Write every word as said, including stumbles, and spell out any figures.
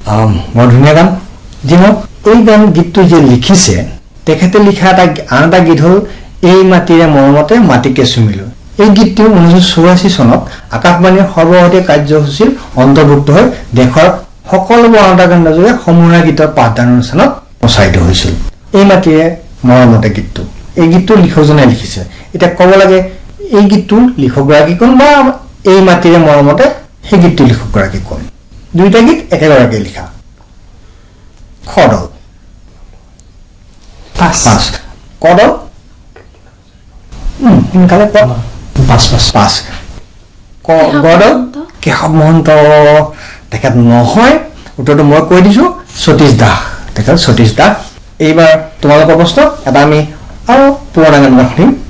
বৰ ধুনীয়া গান যিনো এই গান গীতটো যে লিখিছে তেখেতে লিখা এটা আন এটা গীত হ'ল এই মাটিৰে মৰমতে মাটিকে চুমিলো এই গীতটো ঊনৈছশ চৌৰাশী চনত আকাশবাণীৰ সৰ্বভাৰতীয় কাৰ্যসূচীৰ অন্তৰ্ভুক্ত হৈ দেশৰ সকলো বৰ্ণতা কেন্দ্ৰজুৰি সমূহীয়া গীতৰ পাঠদান অনুষ্ঠানত প্ৰচাৰিত হৈছিল এই মাটিৰে মৰমতে গীতটো এই গীতটো লিখকজনে লিখিছে এটা ক'ব লাগে এই গীতটো লিখকগৰাকী কোন বা এই মাটিৰে মৰমতে সেই গীতটো লিখকগৰাকী কোন দুইটা গীত একেগৰাকী লিখা খডল পাঁচ পাঁচ কডল হুম ইনকালে পাঁচ পাঁচ পাঁচ ক গডল কেশৱ মহন্ত তেখেত নহয় উত্তৰটো মই কৈ দিছো সতীশ দাস তেখেত সতীশ দাস এইবাৰ তোমালোকৰ প্ৰশ্ন এটা আমি আৰু পুৰণা গান শুনিম